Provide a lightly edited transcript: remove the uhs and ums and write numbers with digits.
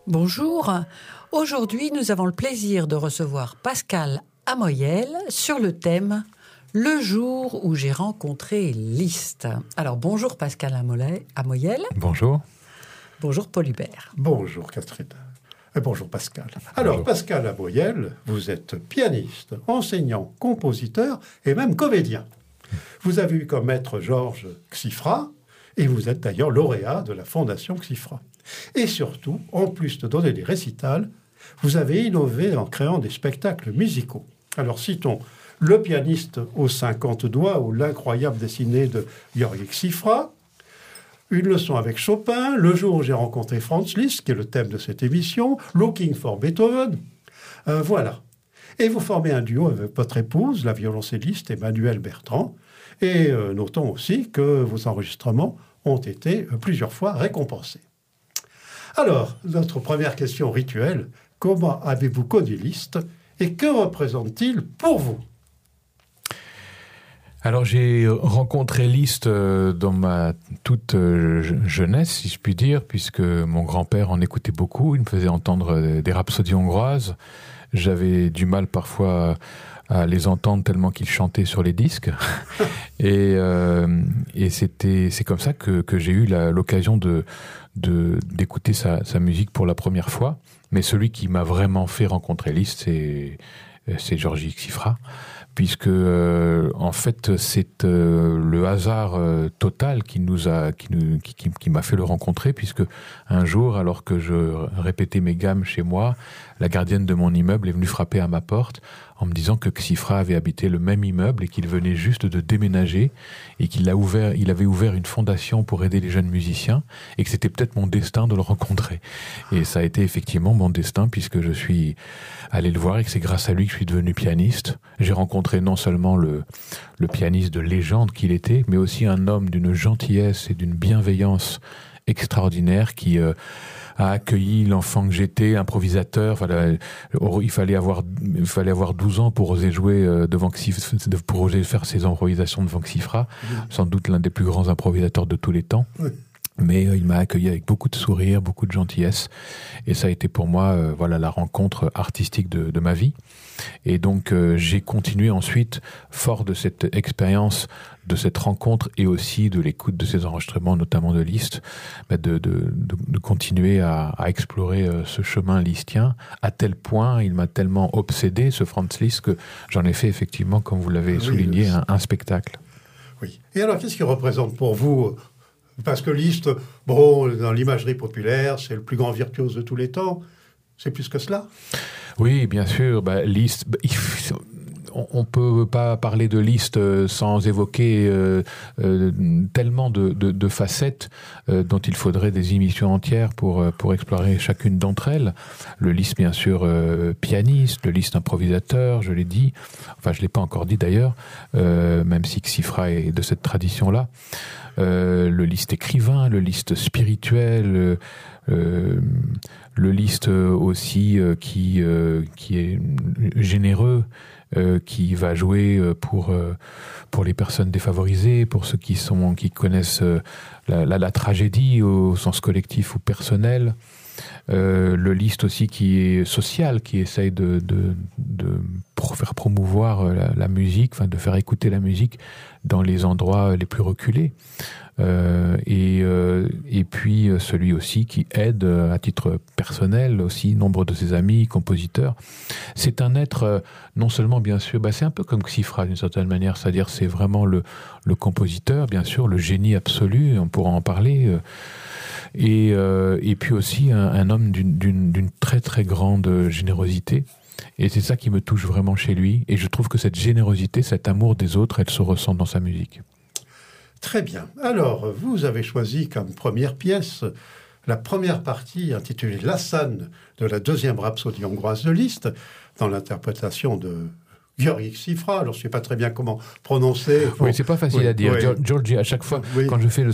Bonjour. Aujourd'hui, nous avons le plaisir de recevoir Pascal Amoyel sur le thème « Le jour où j'ai rencontré Liszt ». Alors, bonjour Pascal Amoyel. Bonjour. Bonjour Paul Hubert. Bonjour Catherine. Et bonjour Pascal. Alors, bonjour. Pascal Amoyel, vous êtes pianiste, enseignant, compositeur et même comédien. Vous avez eu comme maître Georges Xifra et vous êtes d'ailleurs lauréat de la Fondation Xifra. Et surtout, en plus de donner des récitals, vous avez innové en créant des spectacles musicaux. Alors citons Le pianiste aux 50 doigts ou L'incroyable dessinée de Georges Xifra, Une leçon avec Chopin, Le jour où j'ai rencontré Franz Liszt, qui est le thème de cette émission, Looking for Beethoven. Voilà. Et vous formez un duo avec votre épouse, la violoncelliste Emmanuelle Bertrand. Et notons aussi que vos enregistrements ont été plusieurs fois récompensés. Alors, notre première question rituelle, comment avez-vous connu Liszt et que représente-t-il pour vous ? Alors, j'ai rencontré Liszt dans ma toute jeunesse, si je puis dire, puisque mon grand-père en écoutait beaucoup. Il me faisait entendre des rhapsodies hongroises. J'avais du mal parfois à les entendre tellement qu'il chantait sur les disques. Et c'est comme ça que j'ai eu l'occasion d'écouter sa musique pour la première fois. Mais celui qui m'a vraiment fait rencontrer Liszt, c'est Georges Xifra, puisque en fait c'est le hasard total qui m'a fait le rencontrer, puisque un jour, alors que je répétais mes gammes chez moi, la gardienne de mon immeuble est venue frapper à ma porte en me disant que Xifra avait habité le même immeuble et qu'il venait juste de déménager et il avait ouvert une fondation pour aider les jeunes musiciens et que c'était peut-être mon destin de le rencontrer. Et ça a été effectivement mon destin, puisque je suis allé le voir et que c'est grâce à lui que je suis devenu pianiste. J'ai rencontré non seulement le pianiste de légende qu'il était, mais aussi un homme d'une gentillesse et d'une bienveillance extraordinaire qui a accueilli l'enfant que j'étais, improvisateur. Voilà, il fallait avoir 12 ans pour oser jouer pour oser faire ses improvisations devant Xifra, sans doute l'un des plus grands improvisateurs de tous les temps. Oui. Mais il m'a accueilli avec beaucoup de sourire, beaucoup de gentillesse, et ça a été pour moi la rencontre artistique de ma vie. Et donc j'ai continué ensuite, fort de cette expérience, de cette rencontre et aussi de l'écoute de ces enregistrements, notamment de Liszt, de continuer à explorer ce chemin listien, à tel point, il m'a tellement obsédé, ce Franz Liszt, que j'en ai fait effectivement, comme vous l'avez souligné, un spectacle. Oui. Et alors, qu'est-ce qu'il représente pour vous ? Parce que Liszt, dans l'imagerie populaire, c'est le plus grand virtuose de tous les temps. C'est plus que cela ? Oui, bien sûr. Liszt, on ne peut pas parler de Liszt sans évoquer tellement de facettes dont il faudrait des émissions entières pour explorer chacune d'entre elles. Le Liszt, bien sûr, pianiste, le Liszt improvisateur, je l'ai dit. Enfin, je ne l'ai pas encore dit d'ailleurs, même si Xifra est de cette tradition-là. Le Liszt écrivain, le Liszt spirituel, le Liszt aussi qui est généreux, qui va jouer pour les personnes défavorisées, pour ceux qui connaissent la tragédie au sens collectif ou personnel. Le Liszt aussi qui est social, qui essaye de faire promouvoir la musique, enfin de faire écouter la musique dans les endroits les plus reculés. Et puis celui aussi qui aide à titre personnel aussi nombre de ses amis compositeurs. C'est un être non seulement, bien sûr, c'est un peu comme Xifra d'une certaine manière, c'est-à-dire c'est vraiment le compositeur, bien sûr, le génie absolu, on pourra en parler. Et puis aussi un homme d'une très très grande générosité. Et c'est ça qui me touche vraiment chez lui. Et je trouve que cette générosité, cet amour des autres, elle se ressent dans sa musique. Très bien. Alors, vous avez choisi comme première pièce la première partie intitulée Lassane de la deuxième rhapsodie hongroise de Liszt, dans l'interprétation de Georges Xifra. Alors, je ne sais pas très bien comment prononcer. Oui, c'est pas facile à dire. Oui. Georgie, à chaque fois, quand je fais